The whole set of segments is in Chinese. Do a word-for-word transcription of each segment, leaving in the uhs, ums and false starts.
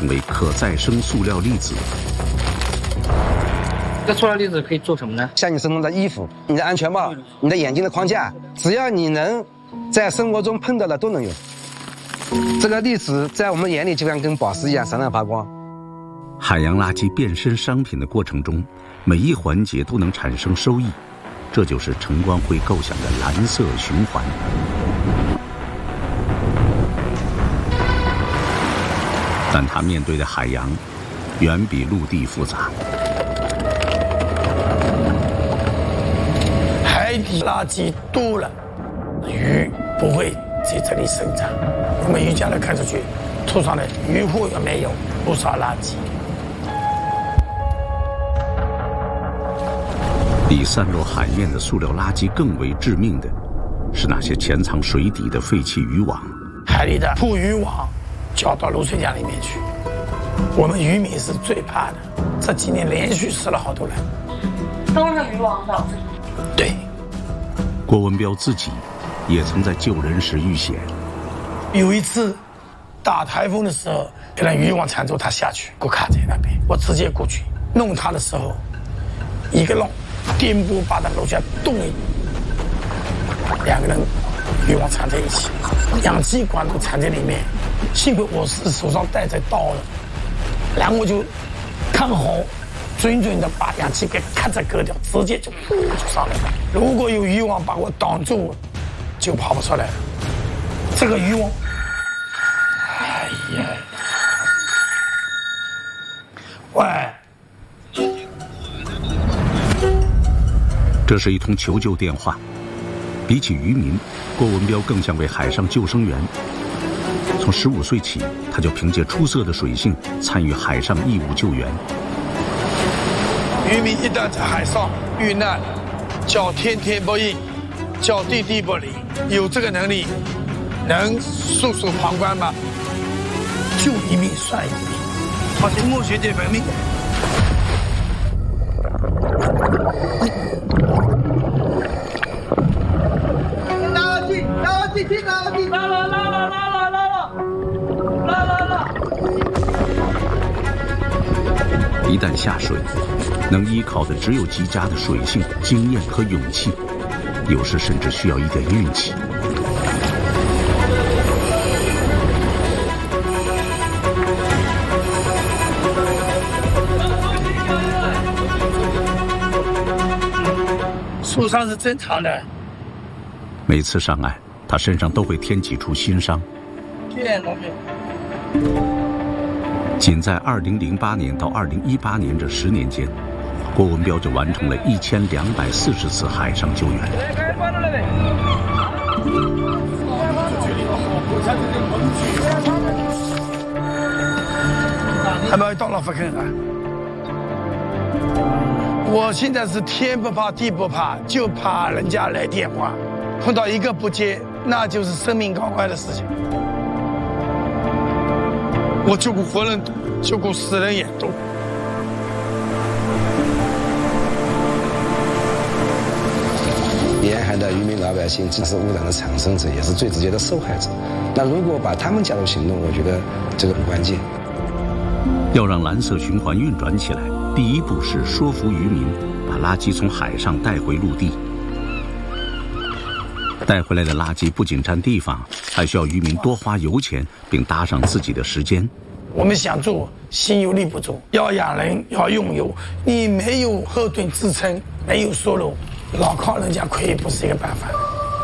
成为可再生塑料粒子。 这塑料粒子可以做什么呢？ 像你身上的衣服、你的安全帽、你的眼镜的框架，只要你能在生活中碰到的都能用。这个粒子在我们眼里就像跟宝石一样闪闪发光。 海洋垃圾变身商品的过程中，每一环节都能产生收益，这就是陈光辉构想的蓝色循环。但他面对的海洋远比陆地复杂。 海底垃圾多了，鱼不会在这里生长。我们鱼家人看出去，头上的渔获也没有，不少垃圾。 比散落海面的塑料垃圾更为致命的，是那些潜藏水底的废弃渔网。 海里的捕鱼网交到泸水江里面去，我们渔民是最怕的。这几年连续死了好多人， 都是渔网导致。 对。 郭文彪自己也曾在救人时遇险。 有一次大台风的时候，被人渔网缠住，他下去，我卡在那边，我直接过去弄他的时候，一个浪颠簸把他楼下动一，两个人渔网缠在一起，氧气管都缠在里面。幸亏我是手上带着刀的，然后我就看好，准准的把氧气给咔嚓割掉，直接就噗就上来了。如果有渔网把我挡住，就跑不出来了。这个渔网，哎呀，喂， 这是一通求救电话。比起渔民，郭文彪更像位海上救生员。从十五岁起，他就凭借出色的水性参与海上义务救援。 渔民一旦在海上遇难，叫天天不应，叫地地不灵，有这个能力，能袖手旁观吗？救一命算一命，好像墨学姐本命。 拉垃圾，拉垃圾，听拉垃圾，拉了，拉了，拉了，拉了，拉了，拉。 一旦下水，能依靠的只有极佳的水性、经验和勇气，有时甚至需要一点运气。 受伤是正常的。 每次上岸，他身上都会添几处新伤。仅在二零零八年到二零一八年这十年间，郭文彪就完成了一千两百四十次海上救援。 还没到了福坑啊！我现在是天不怕地不怕，就怕人家来电话，碰到一个不接，那就是生命高怪的事情。我救过活人多，救过死人也多。 沿海的渔民老百姓既是污染的产生者，也是最直接的受害者。那如果把他们加入行动，我觉得这个很关键。 要让蓝色循环运转起来，第一步是说服渔民把垃圾从海上带回陆地。带回来的垃圾不仅占地方，还需要渔民多花油钱，并搭上自己的时间。 我们想做，心有力不足，要养人，要用油，你没有后盾支撑，没有收入，老靠人家亏不是一个办法。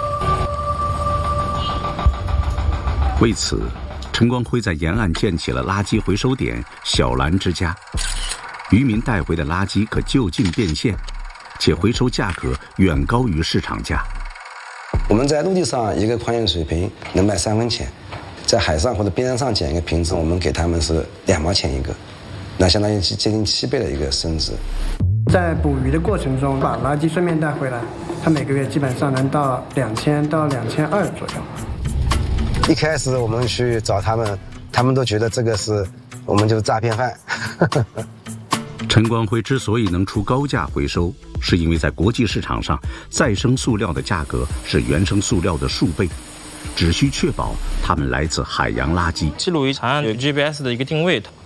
为此，陈光辉在沿岸建起了垃圾回收点小蓝之家，渔民带回的垃圾可就近变现，且回收价格远高于市场价。 我们在陆地上一个矿泉水瓶能卖三分钱，在海上或者边上捡一个瓶子，我们给他们是两毛钱一个，那相当于接近七倍的一个升值。 在捕鱼的过程中，把垃圾顺便带回来，他每个月基本上能到两千到两千二左右。 一开始我们去找他们，他们都觉得这个是我们就是诈骗犯。 陈光辉之所以能出高价回收，是因为在国际市场上，再生塑料的价格是原生塑料的数倍，只需确保它们来自海洋垃圾。 记录仪上有 G P S 的一个定位，